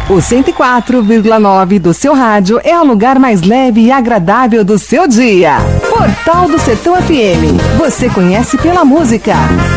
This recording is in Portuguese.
O 104,9 do seu rádio é o lugar mais leve e agradável do seu dia. Portal do Sertão FM. Você conhece pela música.